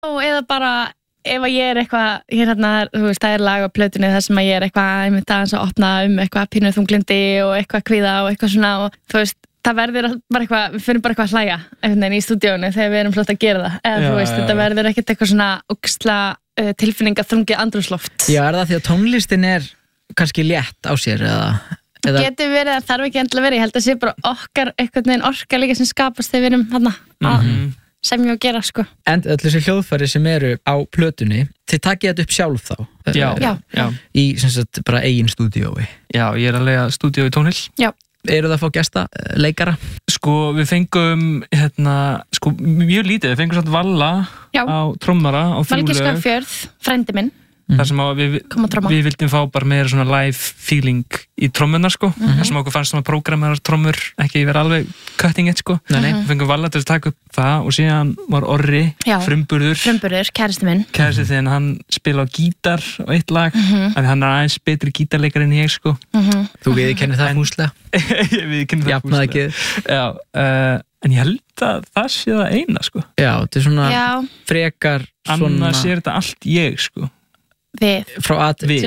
eða bara ef að ég eitthvað, hérna, þú veist, það lag á plötunni þar sem að ég eitthvað, ég myndi aðeins að opna eitthvað pínu þunglindi og eitthvað kvíða og eitthvað svona og þú veist, það verður bara eitthvað, við fyrir bara eitthvað að hlæja einhvern veginn í stúdíónu þegar við erum flott að gera það eða þú veist, þetta verður ekkert eitthvað svona ógeðsla tilfinninga þrungið andrúmsloft. Já, það því að tónlistin kannski létt á sér eða getur verið að þarf ekki endilega verið, ég held að sé bara okkar einhvern veginn orka líka sem skapast þegar við erum þarna að semja og gera sko. En öll þessi hljóðfæri sem eru á plötunni, þið takið þetta upp sjálf þá? Já. Í sem sagt bara eigin stúdíói? Já, ég að lega stúdíó í Tónhill. Já. Eru það að fá gesta leikara? Sko, við fengum mjög lítið, við fengum samt Valla á trommara á Valgeir Skagfjörð, frændi minn. þar sem við vildum fá bara meira svona live feeling í trommunar sko, þar sem okkur fannst svona prógrammerar trommur ekki vera alveg cutting it sko. Við fengum Valla til að taka upp það og síðan var Orri, frumburður, kærasti þinn, hann spila á gítar á eitt lag, af því hann aðeins betri gítarleikar en ég sko. Þú viðurkennir það fúslega? Ég viðurkenni það fúslega. En ég held að það sé það eina sko. Já, þetta svona frekar svona... Annars er þetta allt ég sko. Við. Frá að... Við.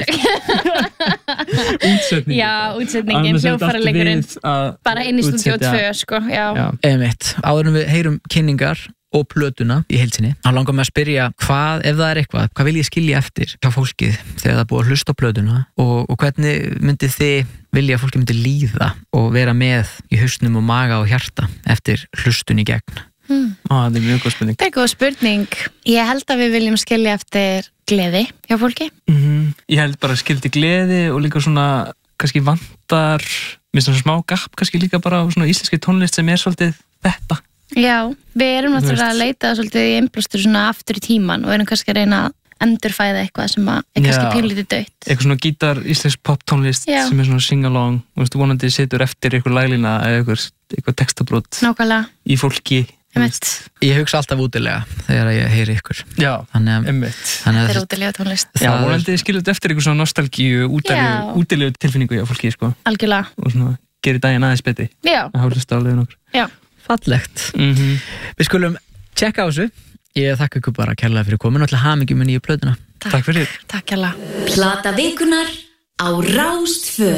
Útsetningin. Já, útsetningin, hljóðfæraleikurinn. Bara inn í stúdíó 2 sko, já. Einmitt. Áður en við heyrum kynningar og plötuna í heild sinni, þá langar mig að spyrja hvað, ef það er eitthvað, hvað vil ég skilja eftir hjá fólkið þegar það búið að hlusta á plötuna og hvernig myndið þið vilja að fólki myndi líða og vera með í hausnum og maga og hjarta eftir hlustun í gegn? Það er mjög góð spurning. Það er góð spurning. Ég held að við viljum skilja eftir gleði hjá fólki. Ég held bara skildi gleði og líka svona kannski vantar með svona smá gap kannski líka bara á svona íslenski tónlist sem svolítið þetta. Já, við erum náttúrulega að leita svolítið í innblástur svona aftur í tíman og erum kannski að reyna að endurfæða eitthvað sem er kannski pínlítið dautt. Eitthvað svona gítar, íslensk pop tónlist sem er svona sing-along, vonandi situr eftir eitthvað laglína eða eitthvað textabrót í fólki. Ég hugsa alltaf útilega þegar ég heyri ykkur. Já, Þetta er útilega tónlist. Já, vonandi skilur þetta eftir eitthvað svona nostalgíu, útilegu tilfinningu á fólki sko. Algjörlega. Og svona gerir daginn aðeins betri. Já. Það hafa hlusta á leiðin okkur. Já. Fallegt. Við skulum tjekka á þessu. Ég þakka ykkur bara kærlega fyrir komin og til hamingju með nýju plötuna. Takk fyrir. Takk kærlega. Plata vikunnar á Rás2.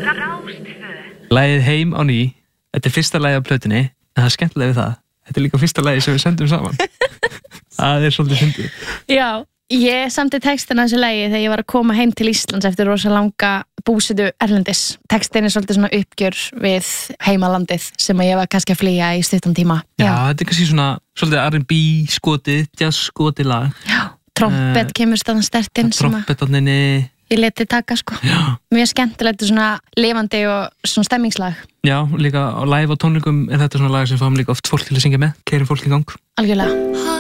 Lagið Heim á ný. Þetta er fyrsta lagið á plötunni, en það er skemmtilega við það. Þetta er líka fyrsta lagið sem við sendum saman. Það er svolítið fyndið. Já. Ég samti textina þessu lagi þegar ég var að koma heim til Íslands eftir rosa langa búsetu erlendis. Textin er svolítið svona uppgjör við heimalandið sem ég var kannski að flýja í stuttan tíma. Já, þetta er kannski svona svolítið R&B skotið, jazz skotið lag. Já, trompet kemur staðan stertinn sem trompetarninni ég leti taka sko. Já. Mjög skemmtilegt svona lifandi og svona stemmingslag. Já, líka á live á tónleikum er þetta svona lag sem fáum líka oft fólk til að syngja með, keyrir fólk í gang. Algjörlega.